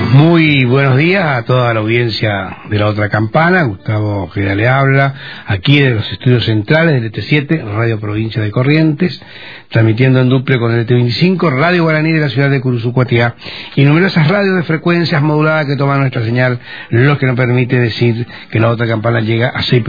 Muy buenos días a toda la audiencia de La Otra Campana. Gustavo Ojeda le habla, aquí de los estudios centrales del ET7, Radio Provincia de Corrientes, transmitiendo en duple con el ET25, Radio Guaraní de la ciudad de Curuzucuatiá, y numerosas radios de frecuencias moduladas que toman nuestra señal, lo que nos permite decir que La Otra Campana llega a 6